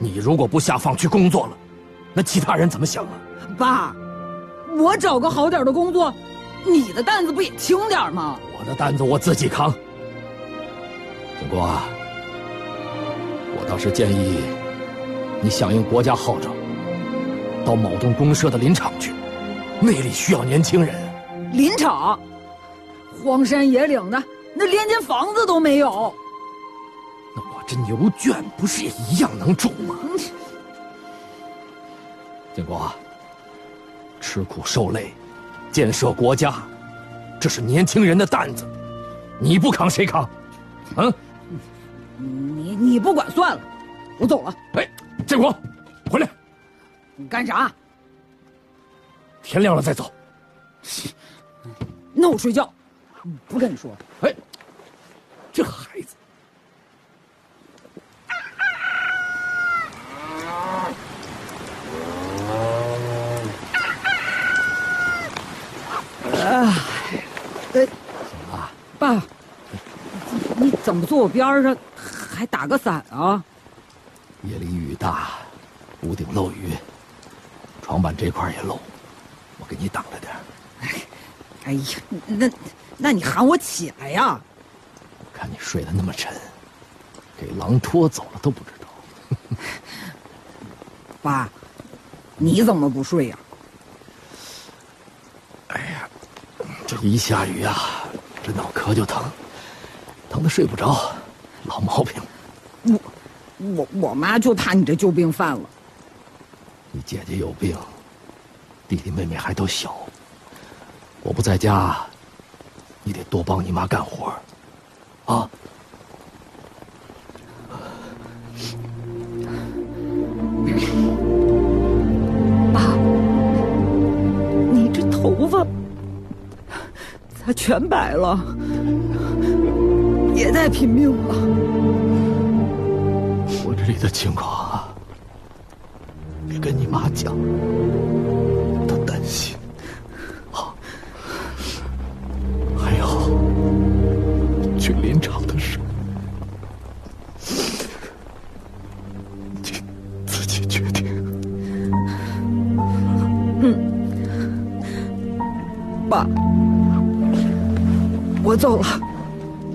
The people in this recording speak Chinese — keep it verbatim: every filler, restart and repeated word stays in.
你如果不下放去工作了，那其他人怎么想啊？ 爸，我找个好点的工作，你的担子不也轻点吗？ 我的担子我自己扛。景国啊，我倒是建议你响应国家号召，到某东公社的林场去，那里需要年轻人。 林场，荒山野岭的，那连间房子都没有。 那我这牛圈不是也一样能住吗？景国啊，吃苦受累，建设国家，这是年轻人的担子，你不扛谁扛？嗯， 你你不管算了，我走了。 哎，建国，回来！ 你干啥？ 天亮了再走。 那我睡觉，不跟你说。 哎，这孩子。 啊，呃，爸，你怎么坐我边上，还打个伞啊？ 夜里雨大，屋顶漏雨，床板这块也漏，我给你挡着点。 哎呀，那那你喊我起来呀！ 看你睡得那么沉，给狼拖走了都不知道。 爸，你怎么不睡呀？ 哎呀，这一下雨啊，这脑壳就疼，疼得睡不着，老毛病。 我我我妈就怕你这旧病犯了。 你姐姐有病，弟弟妹妹还都小，我不在家，你得多帮你妈干活，啊。 爸，你这头发咋全白了？别再拼命了。 我这里的情况啊，别跟你妈讲，她担心。好，还有去林场的事，你自己决定。 嗯，爸，我走了。